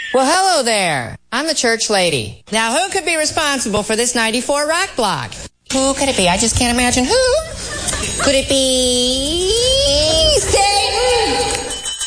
Well, hello there. I'm the church lady. Now, who could be responsible for this 94 rock block? Who could it be? I just can't imagine who. Could it be